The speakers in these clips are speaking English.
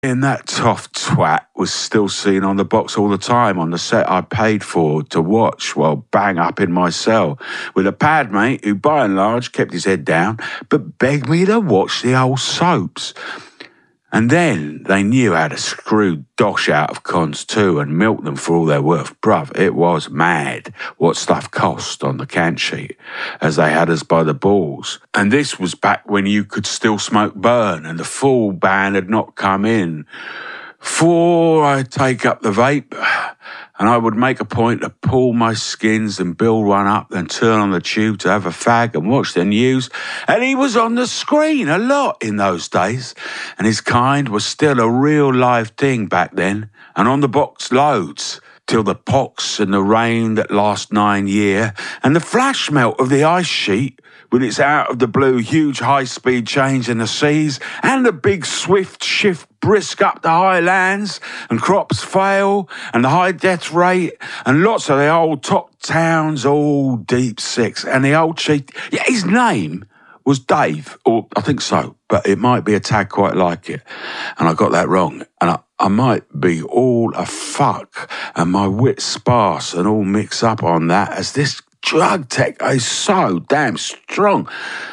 And that tough twat was still seen on the box all the time on the set I paid for to watch while bang up in my cell with a pad mate who by and large kept his head down but begged me to watch the old soaps. And then they knew how to screw dosh out of cons too and milk them for all they're worth. Bruv, it was mad what stuff cost on the can sheet as they had us by the balls. And this was back when you could still smoke burn and the full ban had not come in. Before I take up the vape, and I would make a point to pull my skins and build one up, then turn on the tube to have a fag and watch the news. And he was on the screen a lot in those days. And his kind was still a real live thing back then. And on the box loads, till the pox and the rain that last 9 year, and the flash melt of the ice sheet, with its out of the blue huge high-speed change in the seas, and the big swift shift brisk up the high lands, and crops fail, and the high death rate, and lots of the old top towns all deep six, and the old chief, yeah, his name was Dave, or I think so, but it might be a tag quite like it, and I got that wrong, and I might be all a fuck, and my wit sparse and all mixed up on that, as this drug tech is so damn strong,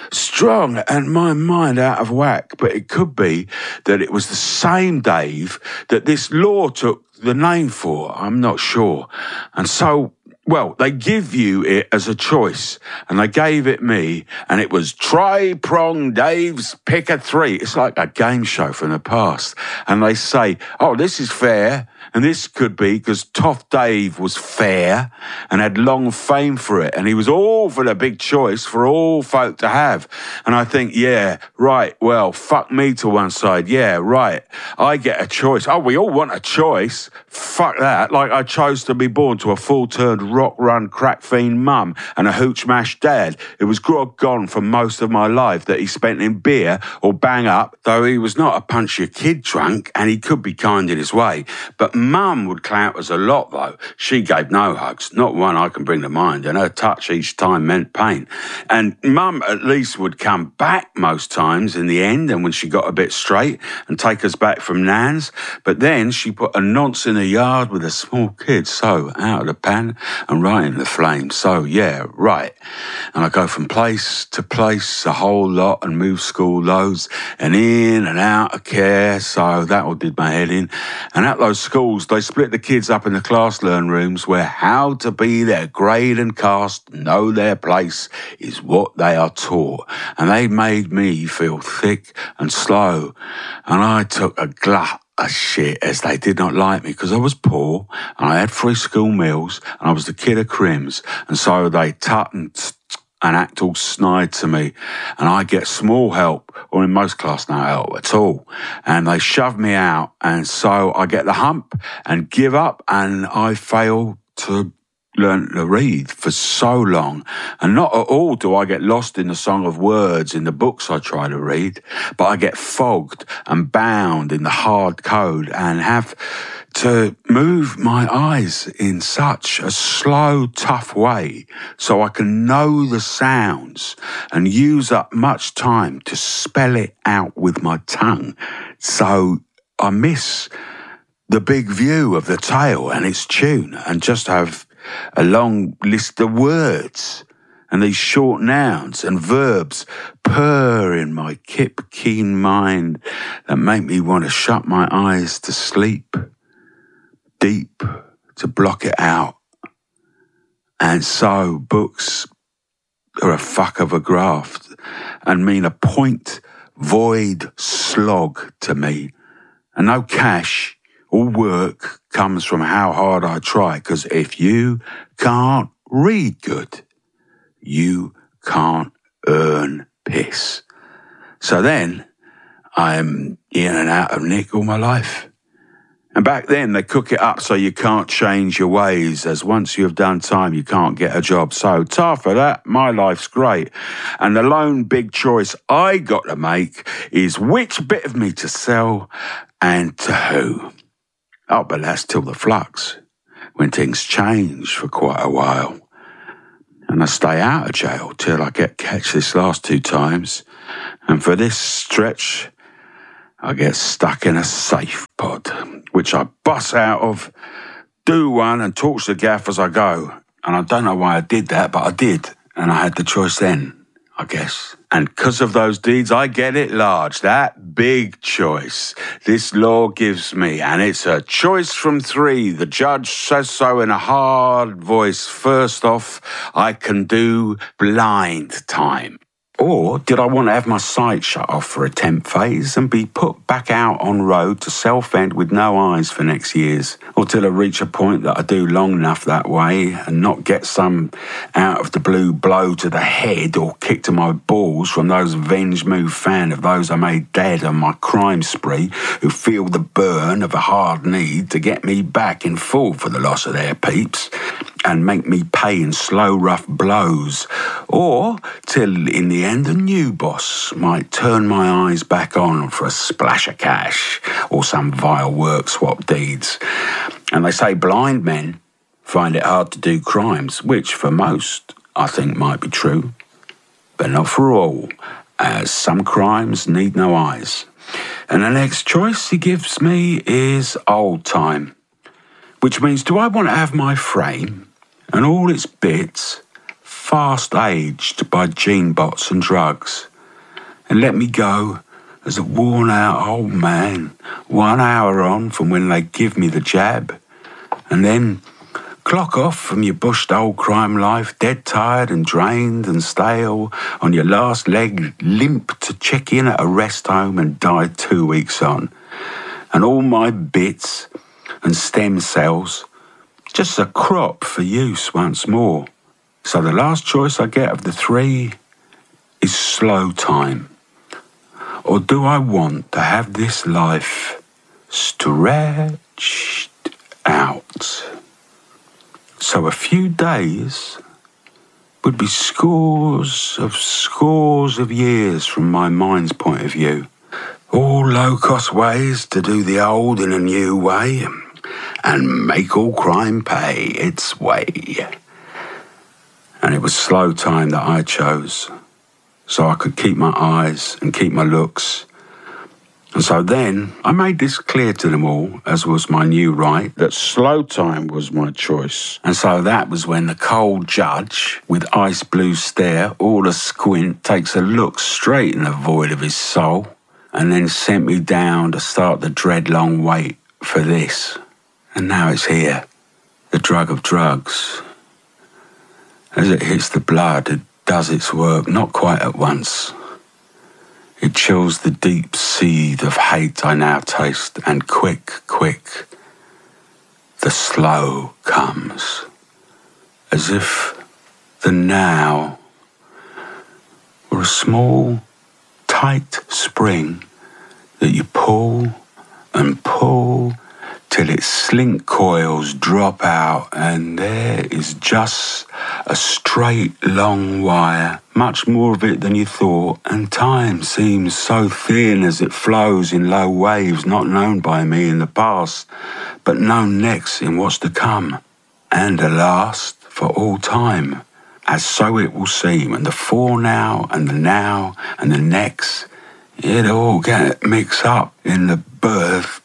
and my mind out of whack. But it could be that it was the same Dave that this law took the name for. I'm not sure. And so, well, they give you it as a choice, and they gave it me, and it was Tri-Prong Dave's Pick a 3. It's like a game show from the past. And they say, oh, this is fair, and this could be because Toff Dave was fair and had long fame for it, and he was all for the big choice for all folk to have. And I think, yeah, right, well, fuck me to one side. Yeah, right, I get a choice. Oh, we all want a choice. Fuck that. Like I chose to be born to a full-turned rock run crack fiend mum and a hooch mash dad. It was grog gone for most of my life that he spent in beer or bang up, though he was not a punch your kid drunk, and he could be kind in his way. But mum would clout us a lot, though. She gave no hugs, not one I can bring to mind, and her touch each time meant pain. And mum at least would come back most times in the end, and when she got a bit straight, and take us back from Nan's. But then she put a nonce in the yard with a small kid, so out of the pan and right in the flames. So, yeah, right. And I go from place to place a whole lot and move school loads and in and out of care, so that all did my head in. And at those schools, they split the kids up in the class learn rooms where how to be their grade and caste, know their place, is what they are taught. And they made me feel thick and slow. And I took a glut of shit as they did not like me because I was poor and I had free school meals and I was the kid of crims. And so they tut and act all snide to me, and I get small help, or in most class no help at all, and they shove me out, and so I get the hump and give up, and I fail to learn to read for so long. And not at all do I get lost in the song of words in the books I try to read, but I get fogged and bound in the hard code and have to move my eyes in such a slow, tough way so I can know the sounds and use up much time to spell it out with my tongue. So I miss the big view of the tale and its tune and just have a long list of words and these short nouns and verbs purr in my keen mind that make me want to shut my eyes to sleep. Deep to block it out. And so books are a fuck of a graft and mean a point void slog to me. And no cash or work comes from how hard I try, because if you can't read good, you can't earn piss. So then I'm in and out of Nick all my life. And back then, they cook it up so you can't change your ways, as once you've done time, you can't get a job. So, tough for that, my life's great. And the lone big choice I got to make is which bit of me to sell and to who. Oh, but that's till the flux, when things change for quite a while. And I stay out of jail till I get catch this last 2 times. And for this stretch, I get stuck in a safe pod, which I bust out of, do one and torch the gaff as I go. And I don't know why I did that, but I did. And I had the choice then, I guess. And because of those deeds, I get it large. That big choice this law gives me. And it's a choice from three. The judge says so in a hard voice. First off, I can do blind time. Or did I want to have my sight shut off for a temp phase and be put back out on road to Southend with no eyes for next years? Or till I reach a point that I do long enough that way and not get some out of the blue blow to the head or kick to my balls from those Venge Move fan of those I made dead on my crime spree who feel the burn of a hard need to get me back in full for the loss of their peeps and make me pay in slow, rough blows. Or till in the end a new boss might turn my eyes back on for a splash of cash or some vile work swap deeds. And they say blind men find it hard to do crimes, which for most I think might be true, but not for all, as some crimes need no eyes. And the next choice he gives me is old time, which means do I want to have my frame and all its bits fast aged by gene bots and drugs, and let me go as a worn out old man 1 hour on from when they give me the jab, and then clock off from your bushed old crime life, dead tired and drained and stale, on your last leg limp to check in at a rest home and die 2 weeks on, and all my bits and stem cells just a crop for use once more. So the last choice I get of the three is slow time. Or do I want to have this life stretched out? So a few days would be scores of years from my mind's point of view. All low-cost ways to do the old in a new way and make all crime pay its way. And it was slow time that I chose, so I could keep my eyes and keep my looks. And so then I made this clear to them all, as was my new right, that slow time was my choice. And so that was when the cold judge, with ice blue stare, all a squint, takes a look straight in the void of his soul, and then sent me down to start the dread long wait for this. And now it's here, the drug of drugs. As it hits the blood, it does its work, not quite at once. It chills the deep seed of hate I now taste, and quick, the slow comes. As if the now were a small, tight spring that you pull and pull till its slink coils drop out, and there is just a straight long wire, much more of it than you thought, and time seems so thin as it flows in low waves not known by me in the past, but known next in what's to come, and a last for all time, as so it will seem, and the fore now and the next, it all get mixed up in the birth,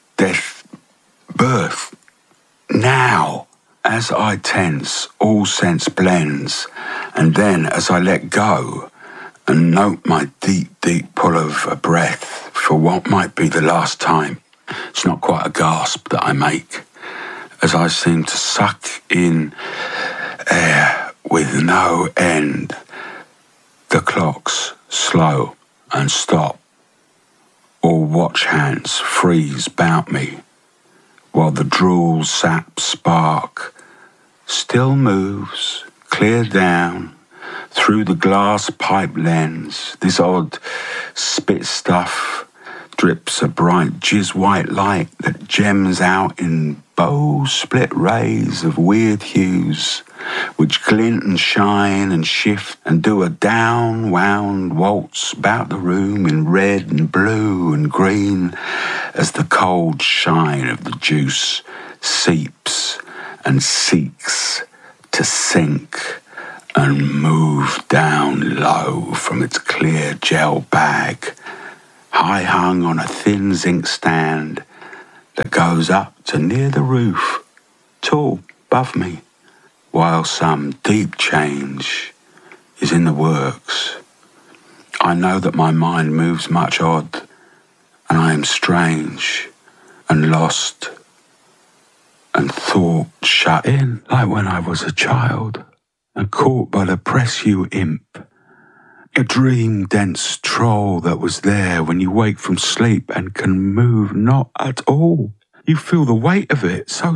now. As I tense, all sense blends, and then as I let go and note my deep pull of a breath for what might be the last time, it's not quite a gasp that I make, as I seem to suck in air with no end. The clocks slow and stop. All watch hands freeze about me, while the drool sap spark still moves clear down through the glass pipe lens. This odd spit stuff drips a bright jizz-white light that gems out in bow-split rays of weird hues, which glint and shine and shift and do a down-wound waltz about the room in red and blue and green as the cold shine of the juice seeps and seeks to sink and move down low from its clear gel bag high hung on a thin zinc stand that goes up to near the roof, tall above me, while some deep change is in the works. I know that my mind moves much odd, and I am strange and lost, and thought shut in like when I was a child and caught by the press you imp, a dream-dense troll that was there when you wake from sleep and can move not at all. You feel the weight of it so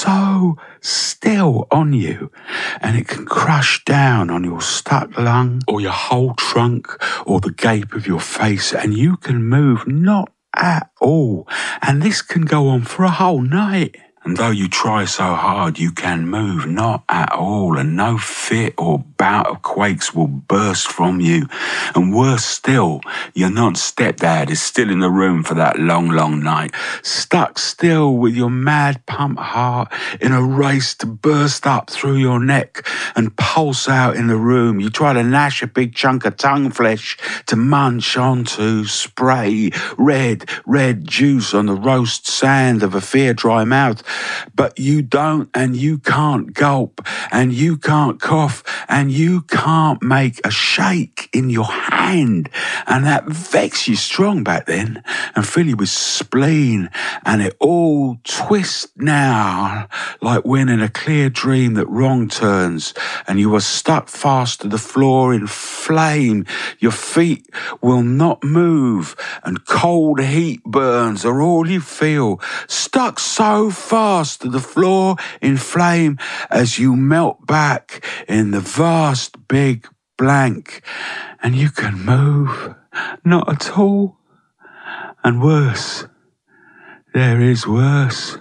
still on you, and it can crush down on your stuck lung or your whole trunk or the gape of your face, and you can move not at all. And this can go on for a whole night. And though you try so hard, you can move not at all, and no fit or bout of quakes will burst from you. And worse still, your non-stepdad is still in the room for that long, long night, stuck still with your mad pump heart in a race to burst up through your neck and pulse out in the room. You try to gnash a big chunk of tongue flesh to munch onto, spray red juice on the roast sand of a fear dry mouth. But you don't, and you can't gulp, and you can't cough, and you can't make a shake in your hand. And that vexed you strong back then, and fill you with spleen, and it all twists now like when in a clear dream that wrong turns, and you are stuck fast to the floor in flame. Your feet will not move, and cold heat burns are all you feel, stuck so fast to the floor in flame as you melt back in the vast big blank, and you can move not at all. And worse, there is worse,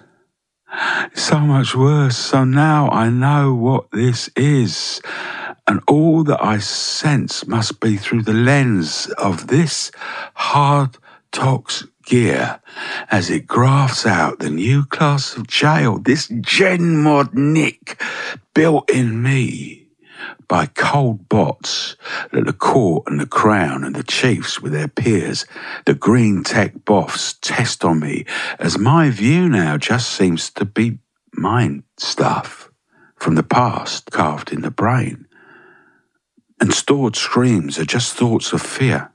so much worse. So now I know what this is, and all that I sense must be through the lens of this hard tox gear as it grafts out the new class of jail, this Gen Mod Nick built in me by cold bots that the court and the crown and the chiefs with their peers, the green tech boffs, test on me, as my view now just seems to be mind stuff from the past carved in the brain. And stored screams are just thoughts of fear,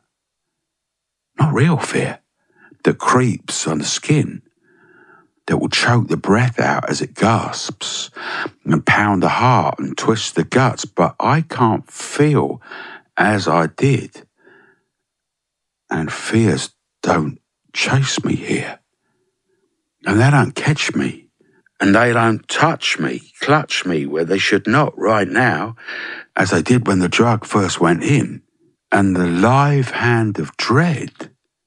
not real fear, that creeps on the skin, that will choke the breath out as it gasps and pound the heart and twist the guts. But I can't feel as I did, and fears don't chase me here, and they don't catch me, and they don't touch me, clutch me where they should not right now, as they did when the drug first went in. And the live hand of dread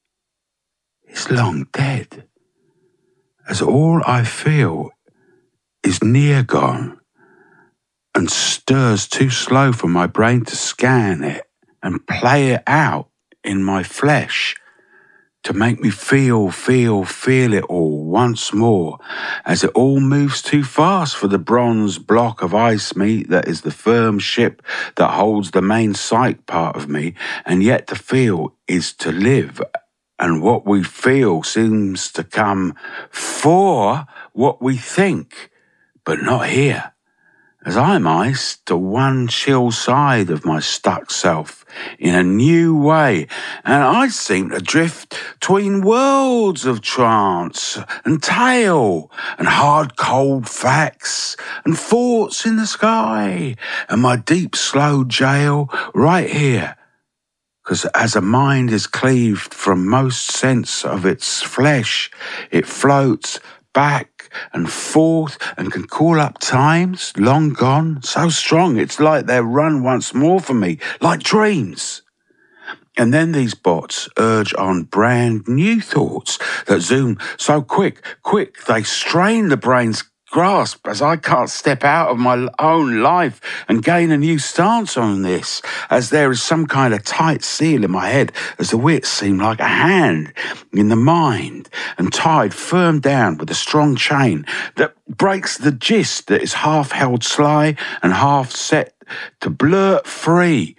is long dead, as all I feel is near gone and stirs too slow for my brain to scan it and play it out in my flesh to make me feel it all once more, as it all moves too fast for the bronze block of ice meat that is the firm ship that holds the main psych part of me. And yet to feel is to live, and what we feel seems to come for what we think, but not here, as I'm iced to one chill side of my stuck self in a new way, and I seem to drift between worlds of trance and tale and hard cold facts and thoughts in the sky, and my deep slow jail right here. Because as a mind is cleaved from most sense of its flesh, it floats back and forth and can call up times long gone, so strong it's like they're run once more for me, like dreams. And then these bots urge on brand new thoughts that zoom so quick, they strain the brain's grasp as I can't step out of my own life and gain a new stance on this, as there is some kind of tight seal in my head, as the wits seem like a hand in the mind and tied firm down with a strong chain that breaks the gist that is half held sly and half set to blurt free.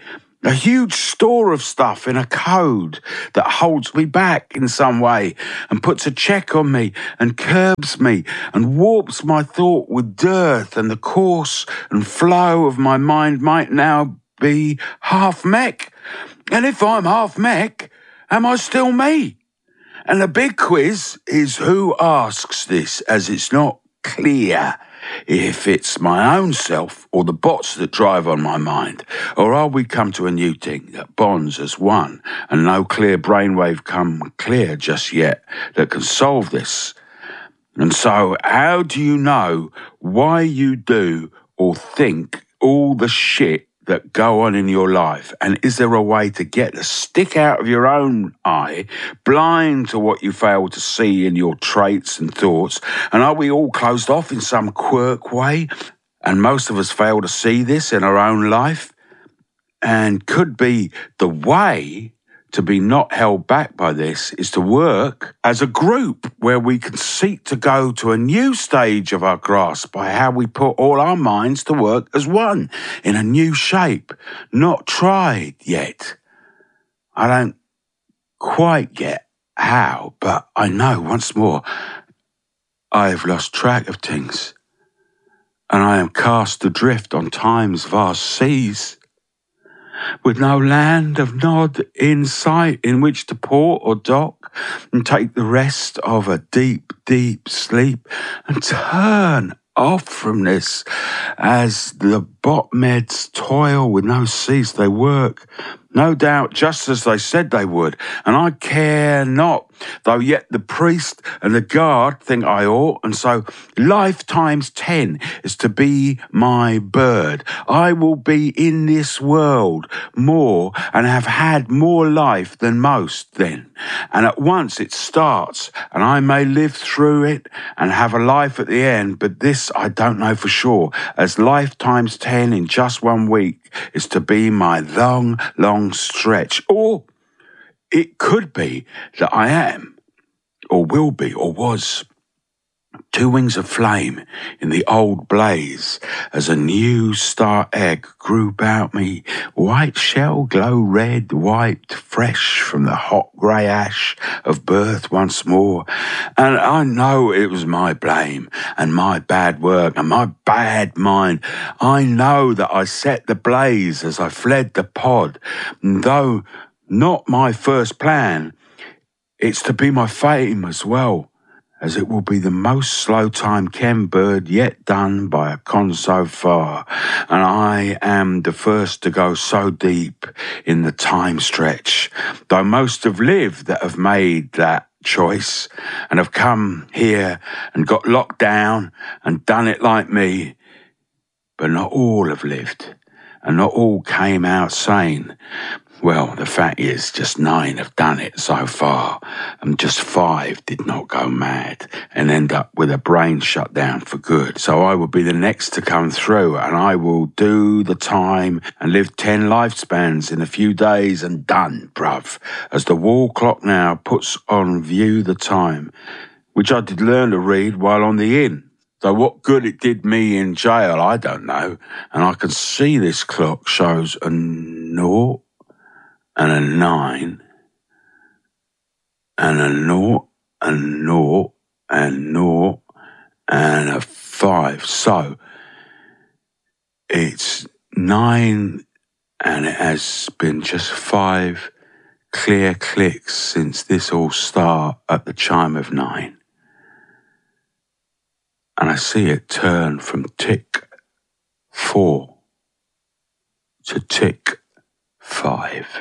A huge store of stuff in a code that holds me back in some way and puts a check on me and curbs me and warps my thought with dearth, and the course and flow of my mind might now be half mech. And if I'm half mech, am I still me? And the big quiz is who asks this, as it's not clear if it's my own self or the bots that drive on my mind. Or are we come to a new thing that bonds as one and no clear brainwave come clear just yet that can solve this? And so how do you know why you do or think all the shit that go on in your life? And is there a way to get the stick out of your own eye, blind to what you fail to see in your traits and thoughts? And are we all closed off in some quirk way? And most of us fail to see this in our own life. And could be the way to be not held back by this is to work as a group where we can seek to go to a new stage of our grasp by how we put all our minds to work as one in a new shape, not tried yet. I don't quite get how, but I know once more I have lost track of things, and I am cast adrift on time's vast seas, with no land of nod in sight in which to port or dock and take the rest of a deep, deep sleep and turn off from this as the botmeds toil with no cease. They work, no doubt, just as they said they would, and I care not, though yet the priest and the guard think I ought, and so life times 10 is to be my bird. I will be in this world more and have had more life than most then, and at once it starts, and I may live through it and have a life at the end, but this I don't know for sure, as life times 10 in just 1 week is to be my long, long stretch. Or it could be that I am, or will be, or was, 2 wings of flame in the old blaze as a new star egg grew about me, white shell glow red, wiped fresh from the hot grey ash of birth once more. And I know it was my blame and my bad work and my bad mind. I know that I set the blaze as I fled the pod, and though not my first plan, it's to be my fame as well, as it will be the most slow time Ken Bird yet done by a con so far, and I am the first to go so deep in the time stretch, though most have lived that have made that choice and have come here and got locked down and done it like me, but not all have lived, and not all came out sane. Well, the fact is, just 9 have done it so far, and just 5 did not go mad and end up with a brain shut down for good. So I will be the next to come through, and I will do the time and live 10 lifespans in a few days and done, bruv, as the wall clock now puts on view the time, which I did learn to read while on the inn. Though what good it did me in jail, I don't know, and I can see this clock shows a 0 and a 9, and a 0, and 0, and 0, and a 5. So it's 9, and it has been just 5 clear clicks since this all start at the chime of 9. And I see it turn from tick 4 to tick 5.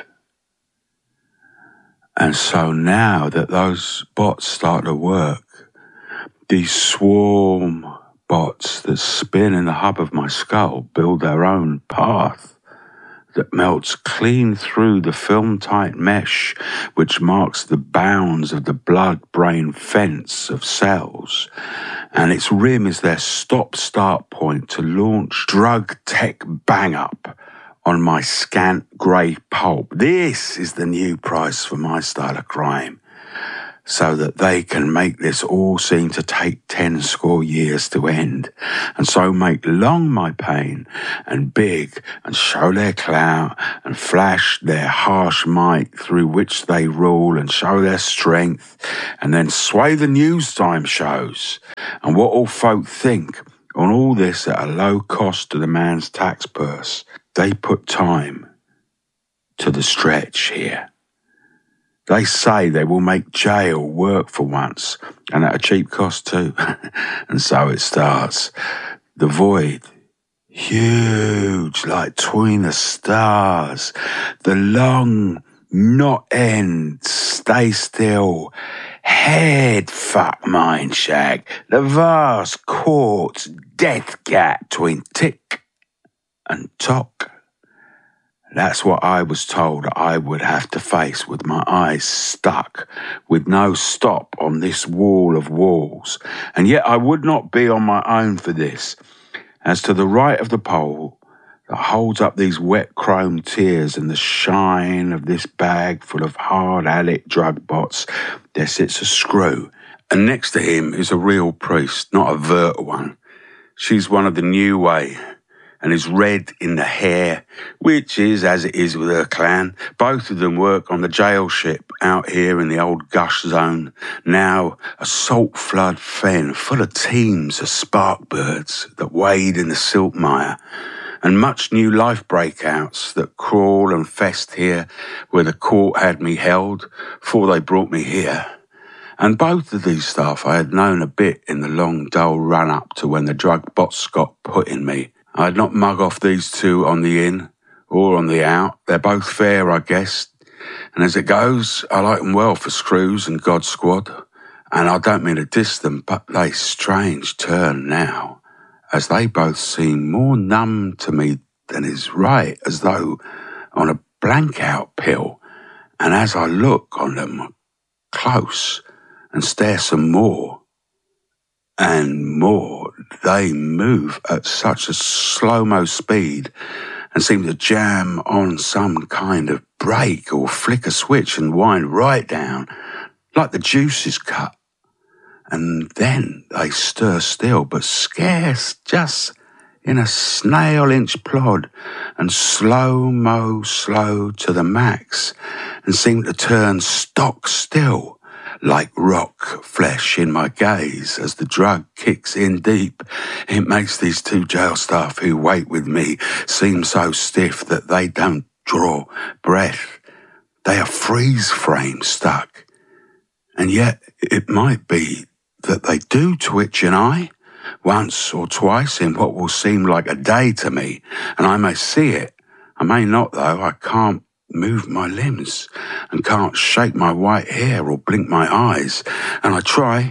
And so now that those bots start to work, these swarm bots that spin in the hub of my skull build their own path that melts clean through the film-tight mesh which marks the bounds of the blood-brain fence of cells, and its rim is their stop-start point to launch drug tech bang-up on my scant grey pulp. This is the new price for my style of crime. so that they can make this all seem to take 10 score years to end, and so make long my pain and big, and show their clout and flash their harsh might through which they rule, and show their strength, and then sway the news time shows, and what all folk think on all this at a low cost to the man's tax purse. They put time to the stretch here. They say they will make jail work for once, and at a cheap cost too. And so it starts. The void, huge like 'tween the stars. The long, not end, stay still, head fuck mine shag. The vast quartz death gap between tick and tock. That's what I was told I would have to face with my eyes stuck, with no stop on this wall of walls. And yet I would not be on my own for this. As to the right of the pole that holds up these wet chrome tears and the shine of this bag full of hard addict drug bots, there sits a screw. And next to him is a real priest, not a vert one. She's one of the new way, and is red in the hair, which is as it is with her clan. Both of them work on the jail ship out here in the old gush zone, now a salt flood fen full of teams of sparkbirds that wade in the silt mire, and much new life breakouts that crawl and fest here where the court had me held before they brought me here. And both of these staff I had known a bit in the long, dull run-up to when the drug bots got put in me. I'd not mug off these two on the in or on the out. They're both fair, I guess. And as it goes, I like them well for Screws and God Squad. And I don't mean to diss them, but they strange turn now, as they both seem more numb to me than is right, as though on a blank-out pill. And as I look on them close and stare some more and more, they move at such a slow-mo speed and seem to jam on some kind of brake or flick a switch and wind right down, like the juice is cut. And then they stir still, but scarce, just in a snail-inch plod, and slow-mo slow to the max, and seem to turn stock still, like rock flesh in my gaze as the drug kicks in deep. It makes these two jail staff who wait with me seem so stiff that they don't draw breath. They are freeze-frame stuck. And yet it might be that they do twitch an eye once or twice in what will seem like a day to me, and I may see it. I may not, though. I can't move my limbs and can't shake my white hair or blink my eyes, and I try,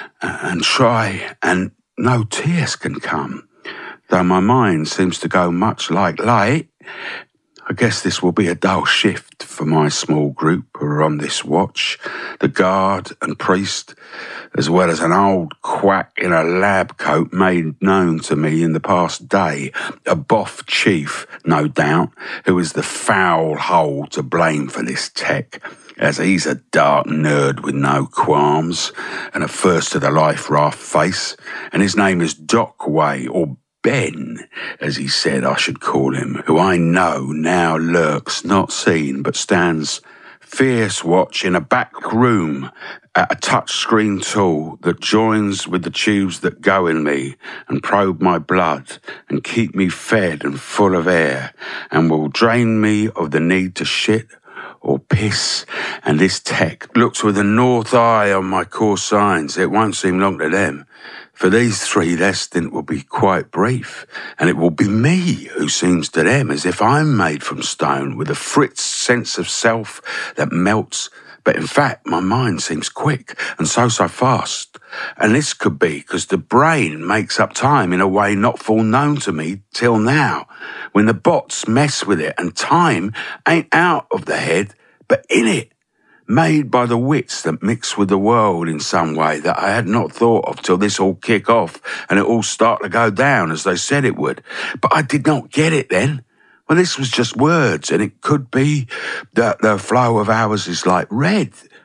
and no tears can come, though my mind seems to go much like light. I guess this will be a dull shift for my small group who are on this watch, the guard and priest, as well as an old quack in a lab coat made known to me in the past day, a boff chief, no doubt, who is the foul hole to blame for this tech, as he's a dark nerd with no qualms and a first-to-the-life raft face, and his name is Doc Way, or Ben, as he said I should call him, who I know now lurks, not seen, but stands fierce watch in a back room at a touch-screen tool that joins with the tubes that go in me and probe my blood and keep me fed and full of air and will drain me of the need to shit or piss. And this tech looks with a north eye on my core signs. It won't seem long to them. For these three, their stint will be quite brief, and it will be me who seems to them as if I'm made from stone with a Fritz sense of self that melts, but in fact my mind seems quick and so fast. And this could be because the brain makes up time in a way not full known to me till now, when the bots mess with it and time ain't out of the head but in it, made by the wits that mix with the world in some way that I had not thought of till this all kick off and it all start to go down as they said it would. But I did not get it then. Well, this was just words, and it could be that the flow of ours is like red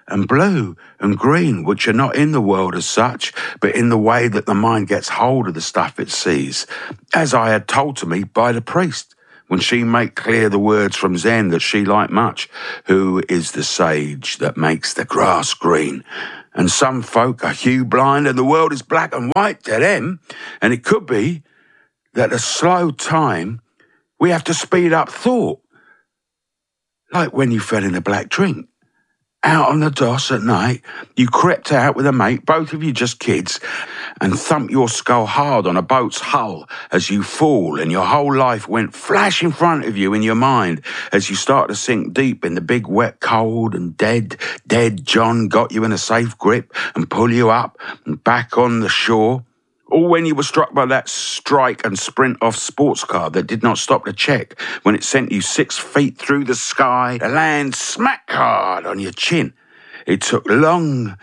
and blue and green, which are not in the world as such, but in the way that the mind gets hold of the stuff it sees, as I had told to me by the priest, when she made clear the words from Zen that she liked much, who is the sage that makes the grass green. And some folk are hue blind and the world is black and white to them, and it could be that a slow time we have to speed up thought, like when you fell in a black drink. Out on the doss at night, you crept out with a mate, both of you just kids, and thumped your skull hard on a boat's hull as you fall, and your whole life went flash in front of you in your mind as you start to sink deep in the big wet cold, and dead John got you in a safe grip and pull you up and back on the shore. Or when you were struck by that strike and sprint off sports car that did not stop to check when it sent you 6 feet through the sky to land smack hard on your chin. It took long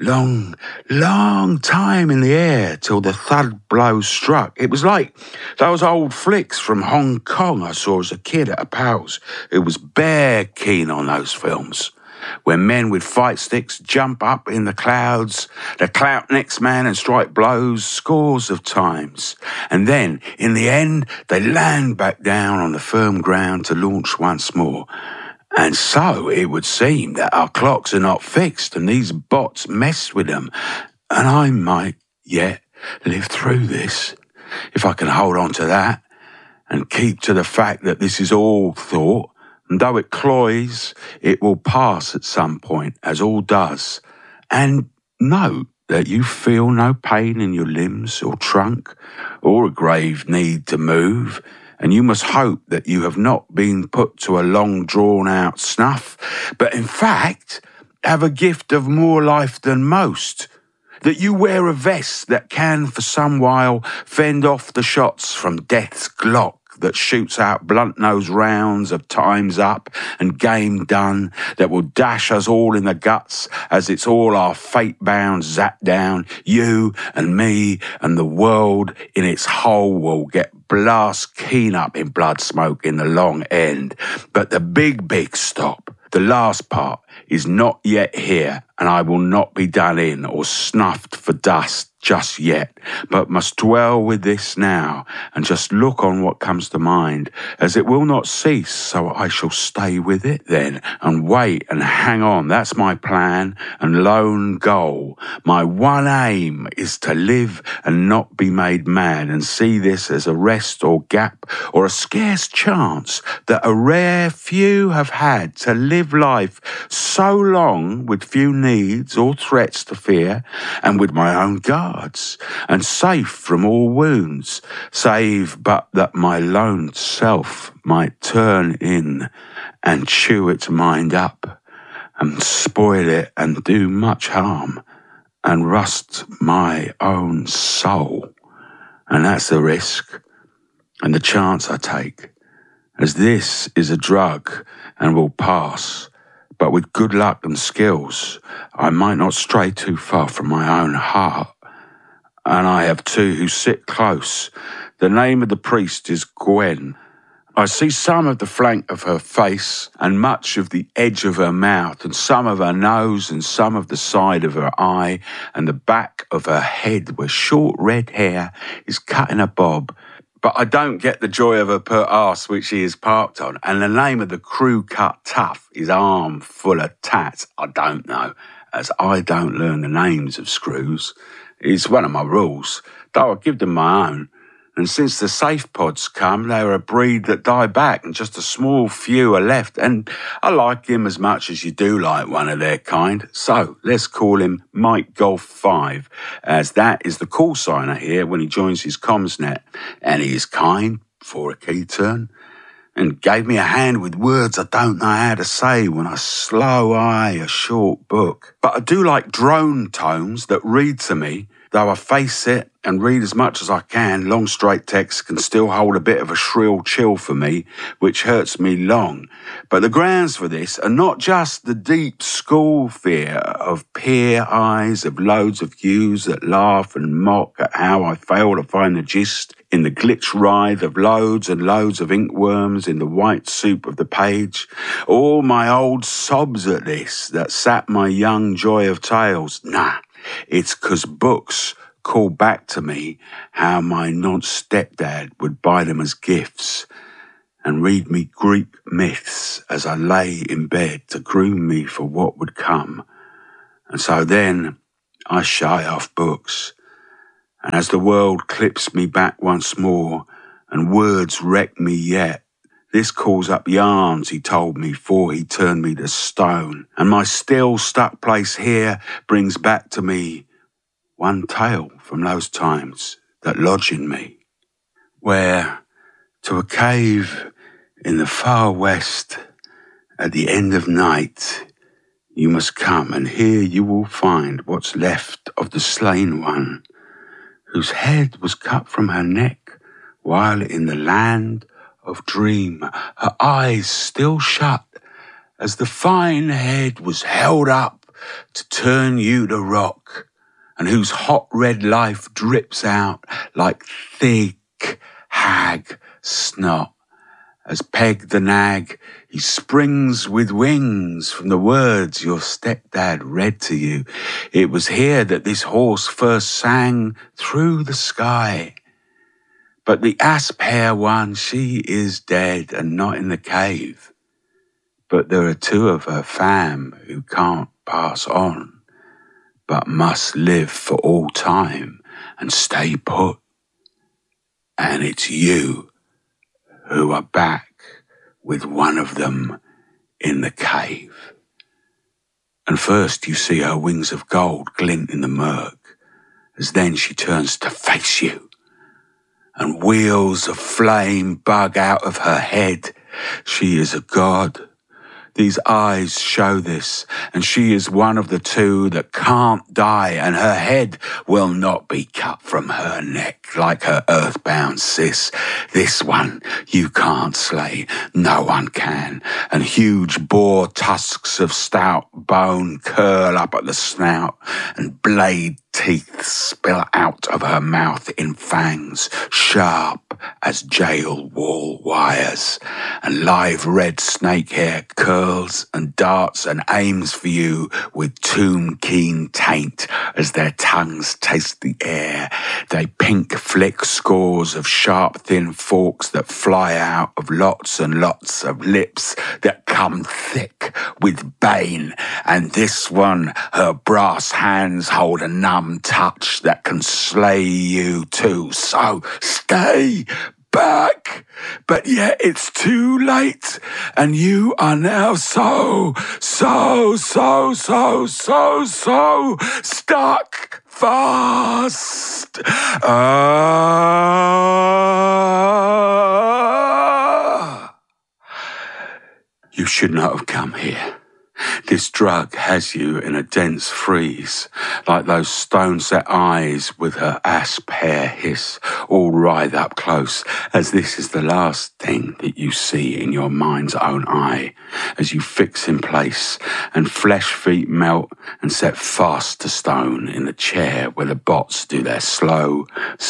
time in the air till the thud blow struck. It was like those old flicks from Hong Kong I saw as a kid at a pal's. It was bare keen on those films, where men with fight sticks jump up in the clouds, to clout next man and strike blows scores of times. And then, in the end, they land back down on the firm ground to launch once more. And so it would seem that our clocks are not fixed and these bots mess with them. And I might yet live through this, if I can hold on to that and keep to the fact that this is all thought. And though it cloys, it will pass at some point, as all does. And note that you feel no pain in your limbs or trunk, or a grave need to move, and you must hope that you have not been put to a long drawn-out snuff, but in fact have a gift of more life than most, that you wear a vest that can for some while fend off the shots from death's Glock, that shoots out blunt-nosed rounds of time's up and game done, that will dash us all in the guts as it's all our fate-bound zap down. You and me and the world in its whole will get blast keen up in blood smoke in the long end. But the big stop, the last part, is not yet here, and I will not be done in or snuffed for dust just yet, but must dwell with this now and just look on what comes to mind, as it will not cease, so I shall stay with it then and wait and hang on. That's my plan and lone goal. My one aim is to live and not be made mad, and see this as a rest or gap or a scarce chance that a rare few have had to live life so long with few needs or threats to fear, and with my own guards, and safe from all wounds, save but that my lone self might turn in and chew its mind up, and spoil it and do much harm, and rust my own soul. And that's the risk and the chance I take, as this is a drug and will pass. But with good luck and skills, I might not stray too far from my own heart. And I have two who sit close. The name of the priest is Gwen. I see some of the flank of her face and much of the edge of her mouth and some of her nose and some of the side of her eye and the back of her head where short red hair is cut in a bob. But I don't get the joy of her pert arse which she is parked on, and the name of the crew cut tough is arm full of tats. I don't know, as I don't learn the names of screws. It's one of my rules, though I give them my own. And since the safe pods come, they are a breed that die back, and just a small few are left. And I like him as much as you do like one of their kind. So let's call him Mike Golf 5, as that is the call sign I hear when he joins his comms net. And he is kind for a key turn, and gave me a hand with words I don't know how to say when I slow eye a short book. But I do like drone tones that read to me, Though I face it and read as much as I can, long straight text can still hold a bit of a shrill chill for me, which hurts me long. But the grounds for this are not just the deep school fear of peer eyes, of loads of yous that laugh and mock at how I fail to find the gist in the glitch writhe of loads and loads of inkworms in the white soup of the page. All my old sobs at this that sap my young joy of tales. Nah, it's 'cause books call back to me how my non-stepdad would buy them as gifts and read me Greek myths as I lay in bed to groom me for what would come. And so then I shy off books. And as the world clips me back once more and words wreck me yet, this calls up yarns he told me 'fore he turned me to stone. And my still stuck place here brings back to me one tale from those times that lodge in me, where to a cave in the far west at the end of night you must come, and here you will find what's left of the slain one, whose head was cut from her neck while in the land of dream, her eyes still shut, as the fine head was held up to turn you to rock, and whose hot red life drips out like thick hag snot. As Peg the nag, he springs with wings from the words your stepdad read to you. It was here that this horse first sang through the sky. But the asp hair one, she is dead and not in the cave. But there are two of her fam who can't pass on, but must live for all time and stay put. And it's you who are back with one of them in the cave. And first you see her wings of gold glint in the murk, as then she turns to face you, and wheels of flame bug out of her head. She is a god. These eyes show this, and she is one of the two that can't die, and her head will not be cut from her neck like her earthbound sis. This one you can't slay, no one can, and huge boar tusks of stout bone curl up at the snout, and blade teeth spill out of her mouth in fangs, sharp as jail wall wires, and live red snake hair curls and darts and aims for you with tomb-keen taint as their tongues taste the air. They pink flick scores of sharp thin forks that fly out of lots and lots of lips that come thick with bane, and this one, her brass hands hold a numb touch that can slay you too. So stay back, but yet it's too late, and you are now so stuck fast. You should not have come here. This drug has you in a dense freeze, like those stone-set eyes with her asp hair hiss, all writhe up close, as this is the last thing that you see in your mind's own eye, as you fix in place, and flesh feet melt and set fast to stone in the chair where the bots do their slow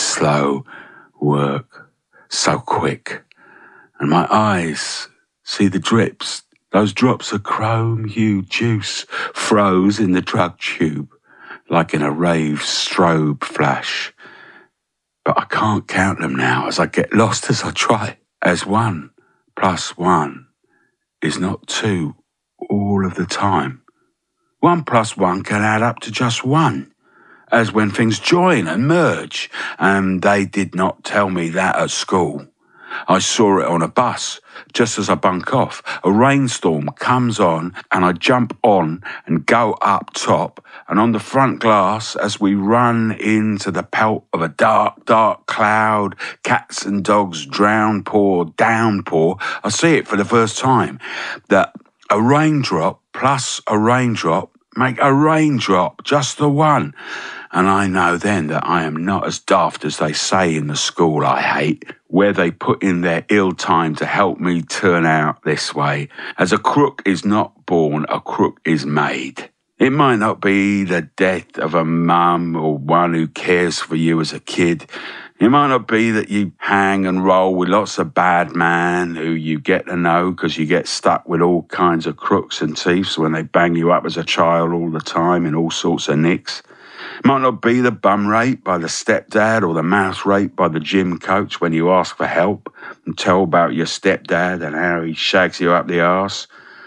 work, so quick. And my eyes see the drips. Those drops of chrome-hued juice froze in the drug tube, like in a rave strobe flash. But I can't count them now as I get lost as I try. As 1 + 1 is not 2 all of the time. 1 + 1 can add up to just 1, as when things join and merge, and they did not tell me that at school. I saw it on a bus, just as I bunk off. A rainstorm comes on, and I jump on and go up top, and on the front glass, as we run into the pelt of a dark cloud, cats and dogs, downpour, I see it for the first time, that a raindrop plus a raindrop make a raindrop, just the one. And I know then that I am not as daft as they say in the school I hate, where they put in their ill time to help me turn out this way. As a crook is not born, a crook is made. It might not be the death of a mum or one who cares for you as a kid. It might not be that you hang and roll with lots of bad men who you get to know because you get stuck with all kinds of crooks and thieves when they bang you up as a child all the time in all sorts of nicks. It might not be the bum rape by the stepdad or the mouth rape by the gym coach when you ask for help and tell about your stepdad and how he shags you up the arse.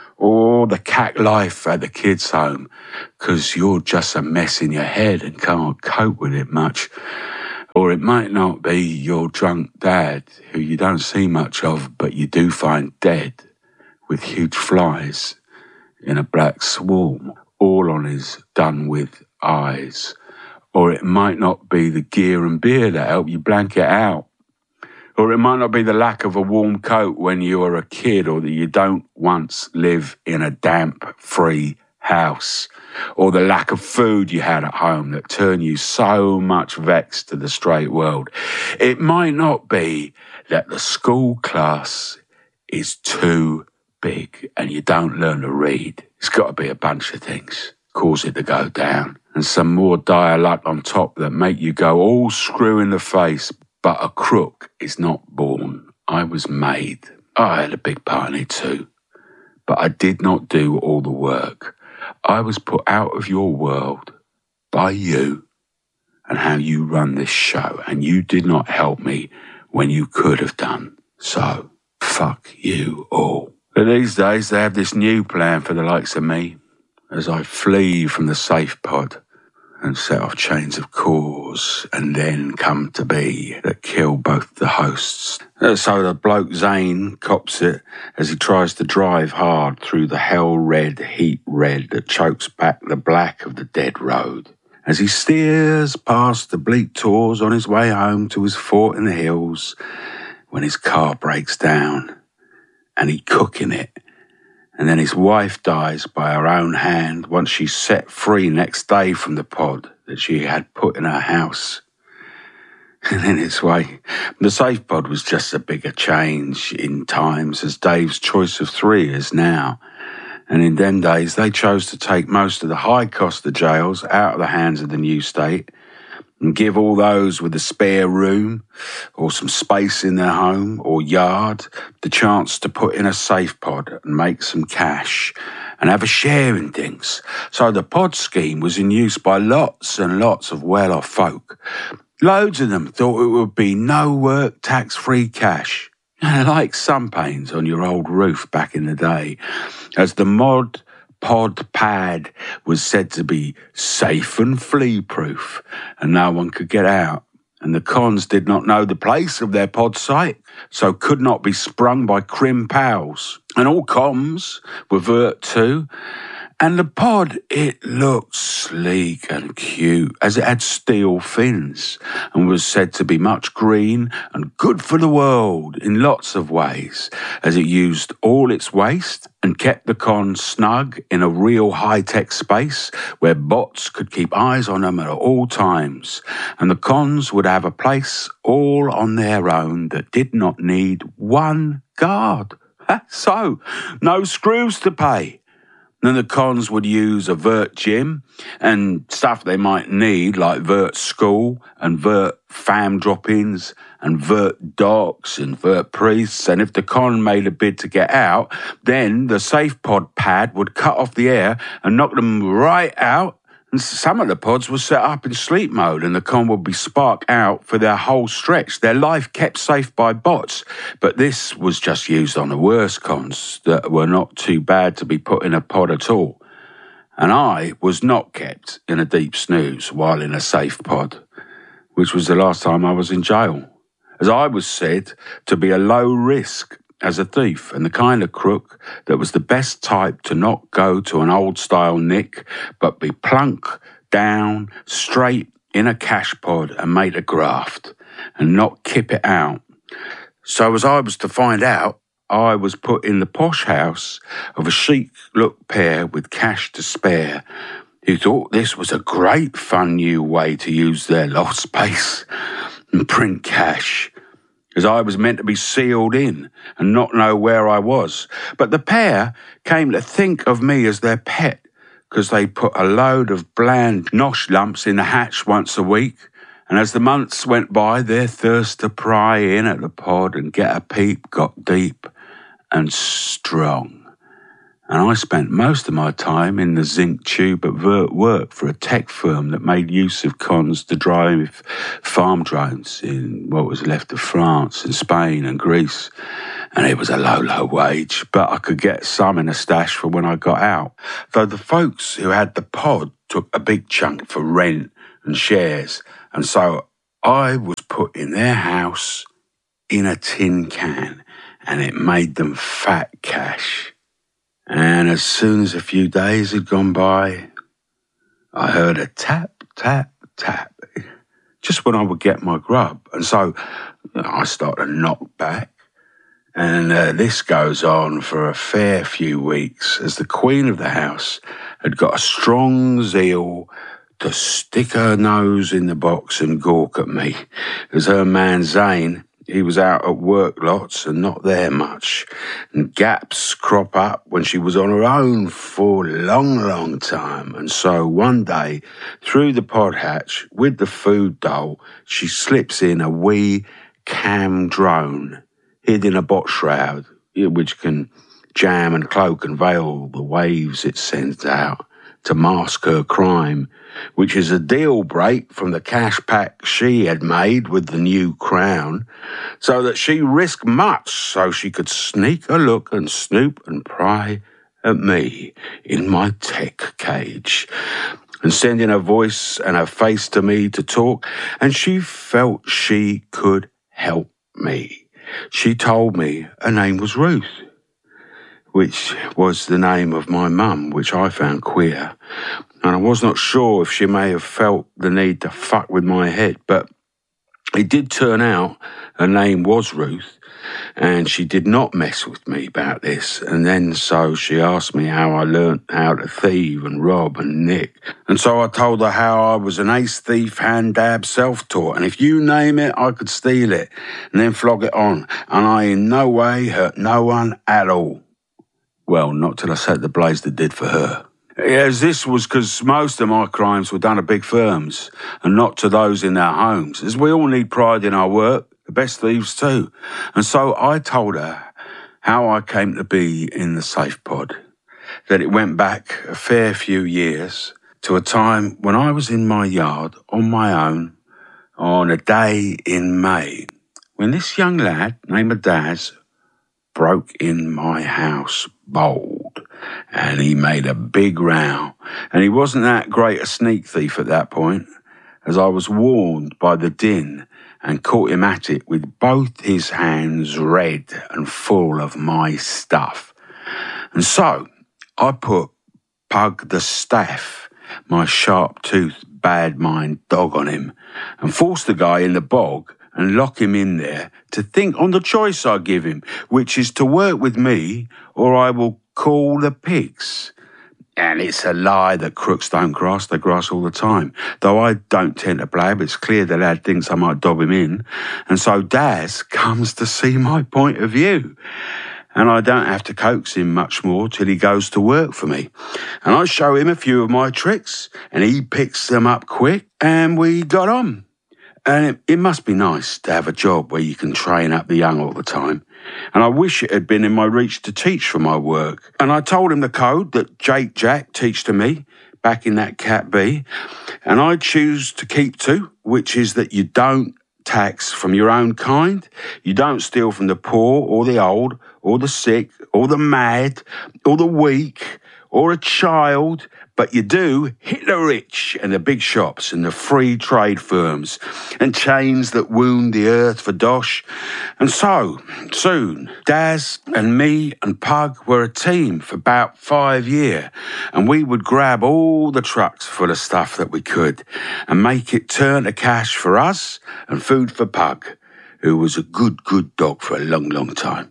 Or the cat life at the kids' home because you're just a mess in your head and can't cope with it much. Or it might not be your drunk dad who you don't see much of but you do find dead with huge flies in a black swarm all on his done with eyes. Or it might not be the gear and beer that help you blank it out. Or it might not be the lack of a warm coat when you are a kid, or that you don't once live in a damp-free house, or the lack of food you had at home that turned you so much vexed to the straight world. It might not be that the school class is too big and you don't learn to read. It's got to be a bunch of things cause it to go down, and some more dire luck on top that make you go all screw in the face. But a crook is not born. I was made. I had a big part in it too. But I did not do all the work. I was put out of your world by you and how you run this show. And you did not help me when you could have done. So, fuck you all. But these days they have this new plan for the likes of me as I flee from the safe pod and set off chains of cause and then come to be that kill both the hosts. So the bloke Zane cops it as he tries to drive hard through the hell-red heat red that chokes back the black of the dead road. As he steers past the bleak tors on his way home to his fort in the hills when his car breaks down and he cooking it. And then his wife dies by her own hand once she's set free next day from the pod that she had put in her house. And in its way, the safe pod was just a bigger change in times as Dave's choice of three is now. And in them days, they chose to take most of the high cost of jails out of the hands of the new state and give all those with a spare room or some space in their home or yard the chance to put in a safe pod and make some cash and have a share in things. So the pod scheme was in use by lots and lots of well-off folk. Loads of them thought it would be no work, tax-free cash. Like sun panes on your old roof back in the day, as the mod pod pad was said to be safe and flea-proof, and no one could get out. And the cons did not know the place of their pod site, so could not be sprung by crim pals. And all comms were vert too. And the pod, it looked sleek and cute, as it had steel fins, and was said to be much green and good for the world in lots of ways, as it used all its waste and kept the cons snug in a real high-tech space where bots could keep eyes on them at all times, and the cons would have a place all on their own that did not need one guard. So, no screws to pay. Then the cons would use a vert gym and stuff they might need, like vert school and vert fam drop-ins and vert docs and vert priests. And if the con made a bid to get out, then the safe pod pad would cut off the air and knock them right out. And some of the pods were set up in sleep mode and the con would be sparked out for their whole stretch, their life kept safe by bots. But this was just used on the worst cons that were not too bad to be put in a pod at all. And I was not kept in a deep snooze while in a safe pod, which was the last time I was in jail, as I was said to be a low risk as a thief and the kind of crook that was the best type to not go to an old-style nick, but be plunk down straight in a cash pod and make a graft and not kip it out. So as I was to find out, I was put in the posh house of a chic-look pair with cash to spare, who thought this was a great fun new way to use their loft space and print cash, as I was meant to be sealed in and not know where I was. But the pair came to think of me as their pet, because they put a load of bland nosh lumps in the hatch once a week, and as the months went by, their thirst to pry in at the pod and get a peep got deep and strong. And I spent most of my time in the zinc tube at Vert work for a tech firm that made use of cons to drive farm drones in what was left of France and Spain and Greece. And it was a low wage, but I could get some in a stash for when I got out. Though the folks who had the pod took a big chunk for rent and shares, and so I was put in their house in a tin can, and it made them fat cash. And as soon as a few days had gone by, I heard a tap, tap, tap, just when I would get my grub. And so I started to knock back. And this goes on for a fair few weeks, as the queen of the house had got a strong zeal to stick her nose in the box and gawk at me, as her man Zane, he was out at work lots and not there much, and gaps crop up when she was on her own for a long time. And so one day, through the pod hatch with the food dole, she slips in a wee cam drone hid in a bot shroud, which can jam and cloak and veil the waves it sends out to mask her crime, which is a deal break from the cash pack she had made with the new crown, so that she risked much so she could sneak a look and snoop and pry at me in my tech cage, and sending her voice and her face to me to talk, and she felt she could help me. She told me her name was Ruth, which was the name of my mum, which I found queer. And I was not sure if she may have felt the need to fuck with my head, but it did turn out her name was Ruth, and she did not mess with me about this. And then so she asked me how I learnt how to thieve and rob and nick. And so I told her how I was an ace thief, hand dab, self-taught, and if you name it, I could steal it and then flog it on. And I in no way hurt no one at all. Well, not till I set the blaze that did for her. As this was because most of my crimes were done at big firms and not to those in their homes, as we all need pride in our work, the best thieves too. And so I told her how I came to be in the safe pod, that it went back a fair few years to a time when I was in my yard on my own on a day in May, when this young lad named Daz broke in my house bold, and he made a big row. And he wasn't that great a sneak thief at that point, as I was warned by the din and caught him at it with both his hands red and full of my stuff. And so I put Pug the Staff, my sharp-toothed, bad-mind dog, on him and forced the guy in the bog and lock him in there to think on the choice I give him, which is to work with me or I will call the pigs. And it's a lie that crooks don't grass, they grass all the time. Though I don't tend to blab, it's clear the lad thinks I might dob him in. And so Daz comes to see my point of view. And I don't have to coax him much more till he goes to work for me. And I show him a few of my tricks, and he picks them up quick, and we got on. And it must be nice to have a job where you can train up the young all the time. And I wish it had been in my reach to teach for my work. And I told him the code that Jake Jack teached to me back in that Cat B. And I choose to keep to, which is that you don't tax from your own kind. You don't steal from the poor or the old or the sick or the mad or the weak or a child, but you do hit the rich and the big shops and the free trade firms and chains that wound the earth for dosh. And so, soon, Daz and me and Pug were a team for about 5 years, and we would grab all the trucks full of stuff that we could and make it turn to cash for us and food for Pug, who was a good dog for a long time.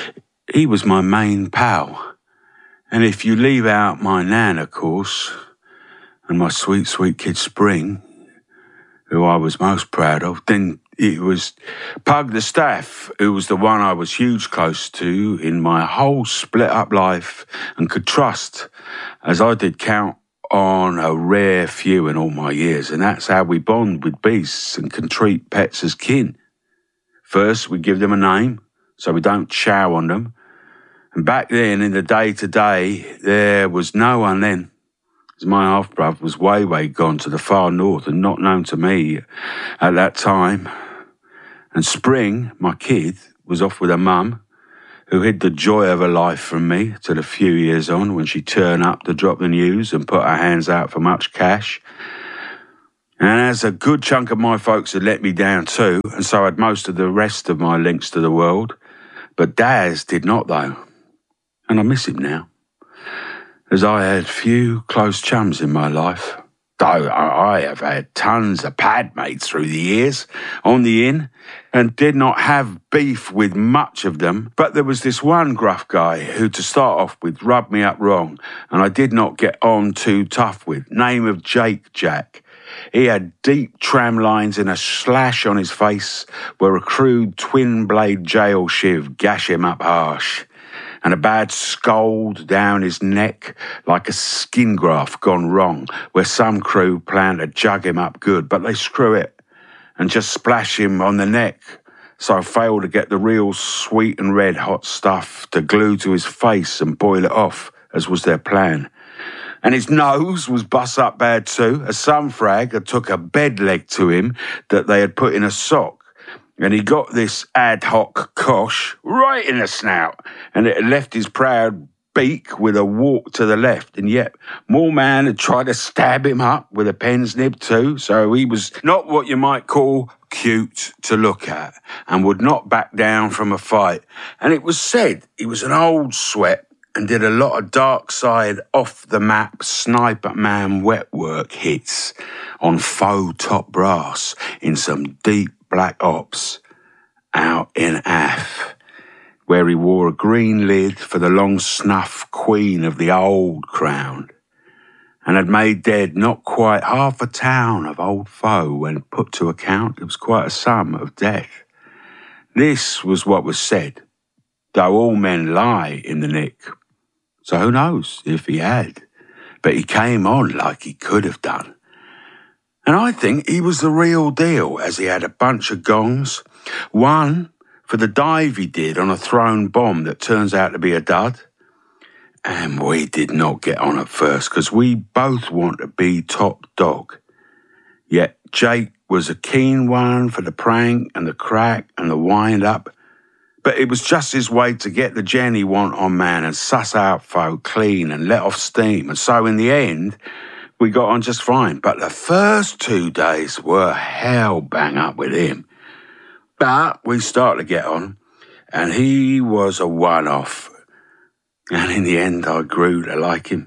He was my main pal. And if you leave out my nan, of course, and my sweet, sweet kid Spring, who I was most proud of. Then it was Pug the Staff, who was the one I was huge close to in my whole split-up life and could trust, as I did count on a rare few in all my years, and that's how we bond with beasts and can treat pets as kin. First, we give them a name, so we don't chow on them. And back then, in the day-to-day, there was no one then, as my half-brother was way gone to the far north and not known to me at that time. And Spring, my kid, was off with her mum, who hid the joy of her life from me till a few years on when she turned up to drop the news and put her hands out for much cash. And as a good chunk of my folks had let me down too, and so had most of the rest of my links to the world, but Daz did not though, and I miss him now, as I had few close chums in my life. Though I have had tons of pad mates through the years on the inn and did not have beef with much of them, but there was this one gruff guy who, to start off with, rubbed me up wrong and I did not get on too tough with, name of Jake Jack. He had deep tram lines and a slash on his face where a crude twin-blade jail shiv gash him up harsh, and a bad scald down his neck like a skin graft gone wrong, where some crew plan to jug him up good, but they screw it and just splash him on the neck, so I fail to get the real sweet and red hot stuff to glue to his face and boil it off, as was their plan. And his nose was bust up bad too, as some frag had took a bed leg to him that they had put in a sock, and he got this ad hoc cosh right in the snout, and it had left his proud beak with a walk to the left, and yet more man had tried to stab him up with a pen's nib too, so he was not what you might call cute to look at, and would not back down from a fight. And it was said he was an old sweat and did a lot of dark side off the map sniper man wet work hits on faux top brass in some deep black ops out in Af, where he wore a green lid for the long snuff queen of the old crown, and had made dead not quite half a town of old foe when put to account. It was quite a sum of death. This was what was said, though all men lie in the nick. So who knows if he had, but he came on like he could have done. And I think he was the real deal, as he had a bunch of gongs. One for the dive he did on a thrown bomb that turns out to be a dud. And we did not get on at first, because we both want to be top dog. Yet Jake was a keen one for the prank and the crack and the wind-up. But it was just his way to get the gen he want on man and suss out folk clean and let off steam. And so in the end, we got on just fine. But the first 2 days were hell bang up with him. But we started to get on, and he was a one-off. And in the end, I grew to like him,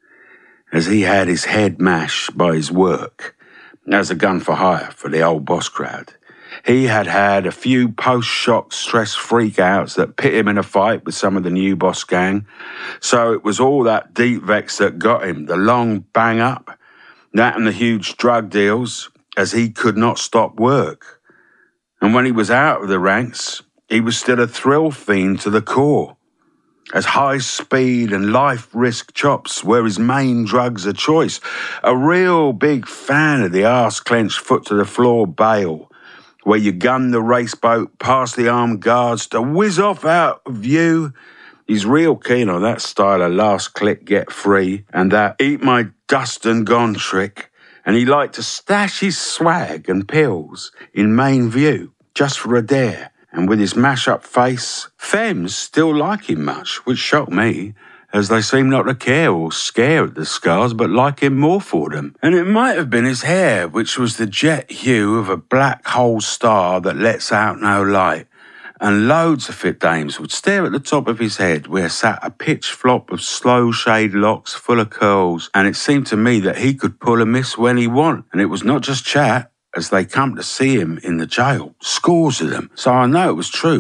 as he had his head mashed by his work as a gun for hire for the old boss crowd. He had had a few post-shock stress freakouts that pit him in a fight with some of the new boss gang. So it was all that deep vex that got him, the long bang-up, that and the huge drug deals, as he could not stop work. And when he was out of the ranks, he was still a thrill fiend to the core, as high speed and life risk chops were his main drugs of choice. A real big fan of the arse-clenched foot-to-the-floor bail, where you gun the race boat past the armed guards to whiz off out of view. He's real keen on that style of last click get free and that eat my dust and gone trick, and he liked to stash his swag and pills in main view just for a dare. And with his mash-up face, femmes still like him much, which shocked me, as they seem not to care or scare at the scars, but like him more for them. And it might have been his hair, which was the jet hue of a black hole star that lets out no light. And loads of fit dames would stare at the top of his head, where sat a pitch flop of slow shade locks full of curls, and it seemed to me that he could pull a miss when he want. And it was not just chat, as they come to see him in the jail, scores of them. So I know it was true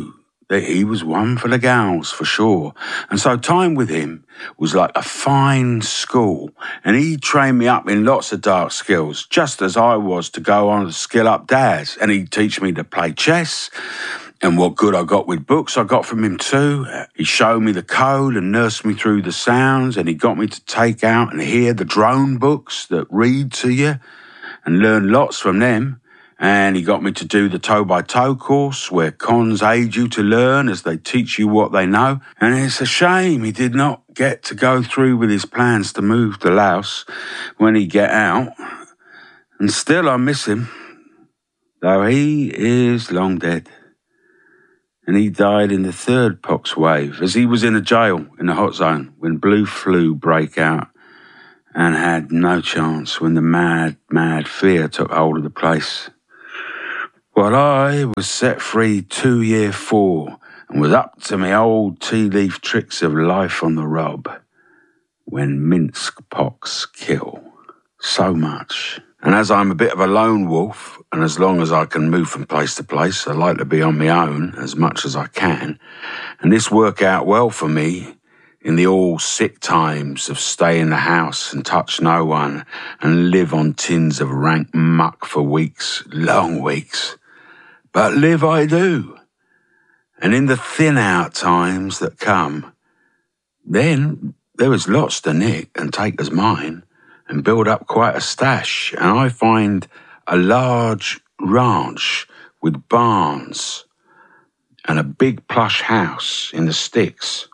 that he was one for the gals, for sure. And so time with him was like a fine school, and he trained me up in lots of dark skills, just as I was to go on to skill up Daz. And he'd teach me to play chess, and what good I got with books I got from him too. He showed me the code and nursed me through the sounds, and he got me to take out and hear the drone books that read to you and learn lots from them. And he got me to do the toe-by-toe course where cons aid you to learn as they teach you what they know. And it's a shame he did not get to go through with his plans to move to Laos when he get out. And still I miss him, though he is long dead. And he died in the third pox wave as he was in a jail in the hot zone when blue flu break out, and had no chance when the mad fear took hold of the place. Well, I was set free 2 year 4 and was up to my old tea leaf tricks of life on the rob when Minsk pox kill so much. And as I'm a bit of a lone wolf, and as long as I can move from place to place, I like to be on my own as much as I can. And this worked out well for me in the all sick times of stay in the house and touch no one and live on tins of rank muck for weeks, long weeks. But live I do. And in the thin out times that come, then there is lots to nick and take as mine and build up quite a stash. And I find a large ranch with barns and a big plush house in the sticks,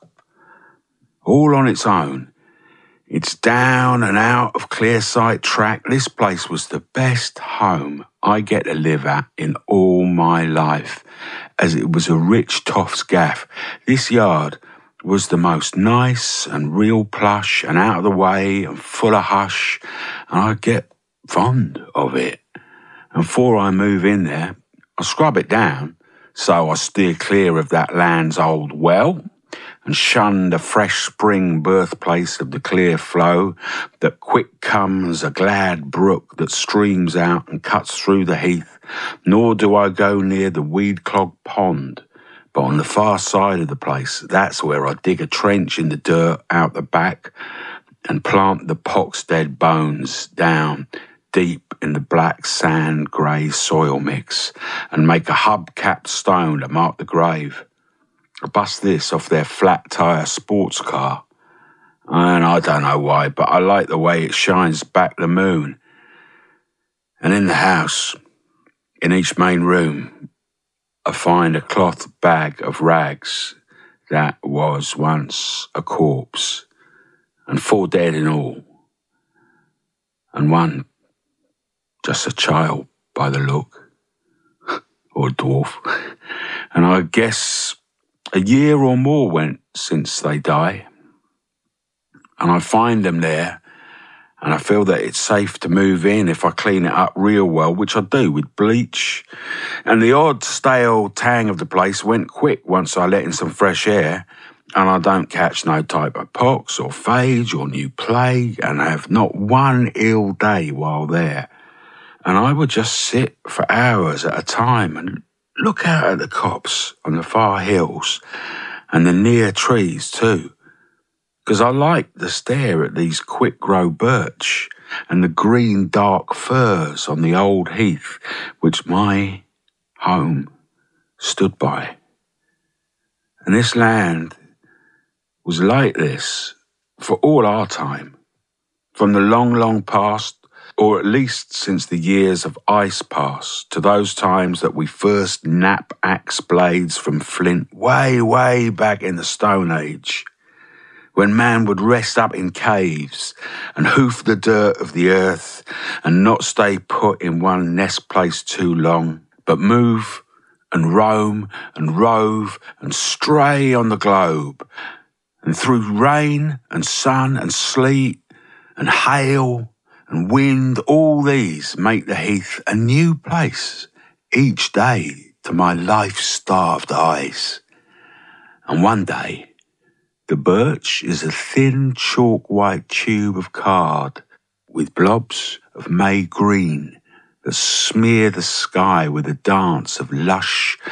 all on its own. It's down and out of Clearsight Track. This place was the best home I get to live at in all my life, as it was a rich toff's gaff. This yard was the most nice and real plush and out of the way and full of hush, and I get fond of it. And before I move in there, I scrub it down so I steer clear of that land's old well and shun the fresh spring birthplace of the clear flow that quick comes a glad brook that streams out and cuts through the heath, nor do I go near the weed-clogged pond. But on the far side of the place, that's where I dig a trench in the dirt out the back and plant the pox-dead bones down deep in the black sand grey soil mix and make a hub-capped stone to mark the grave. I bust this off their flat-tyre sports car, and I don't know why, but I like the way it shines back the moon. And in the house, in each main room, I find a cloth bag of rags that was once a corpse, and 4 dead in all, and one just a child by the look, or a dwarf. And I guess a year or more went since they die, and I find them there, and I feel that it's safe to move in if I clean it up real well, which I do with bleach. And the odd stale tang of the place went quick once I let in some fresh air, and I don't catch no type of pox or phage or new plague, and have not one ill day while there. And I would just sit for hours at a time and look out at the copse on the far hills and the near trees too, because I like to stare at these quick-grow birch and the green dark firs on the old heath which my home stood by. And this land was like this for all our time, from the long, long past, or at least since the years of ice past, to those times that we first nap axe blades from flint way, way back in the Stone Age, when man would rest up in caves and hoof the dirt of the earth and not stay put in one nest place too long, but move and roam and rove and stray on the globe, and through rain and sun and sleet and hail and wind, all these make the heath a new place each day to my life-starved eyes. And one day, the birch is a thin chalk-white tube of card with blobs of May green that smear the sky with a dance of lush,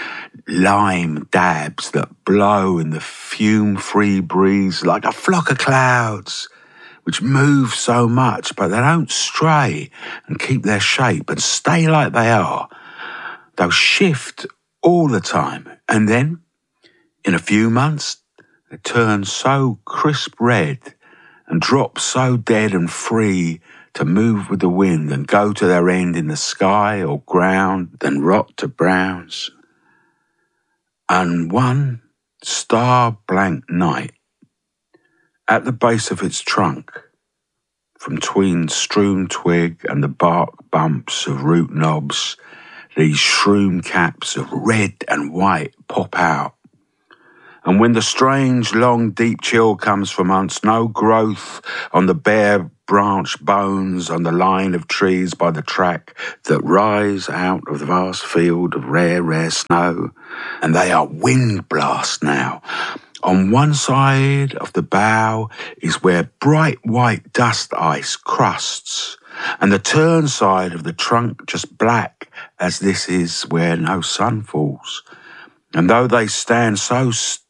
lime dabs that blow in the fume-free breeze like a flock of clouds, which move so much, but they don't stray and keep their shape and stay like they are. They'll shift all the time, and then, in a few months, they turn so crisp red and drop so dead and free to move with the wind and go to their end in the sky or ground, then rot to browns. And one star-blank night, at the base of its trunk, from tween strewn twig and the bark bumps of root knobs, these shroom caps of red and white pop out. And when the strange, long, deep chill comes from amongst no growth on the bare branch bones on the line of trees by the track that rise out of the vast field of rare snow, and they are wind blasts now. On one side of the bough is where bright white dust ice crusts, and the turn side of the trunk just black, as this is where no sun falls. And though they stand so still